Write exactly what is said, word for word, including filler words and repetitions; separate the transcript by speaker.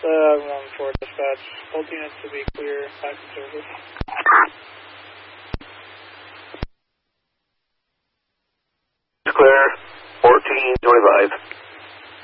Speaker 1: Uh, one four dispatch. Both units to be clear, back to service.
Speaker 2: Clear, fourteen twenty-five.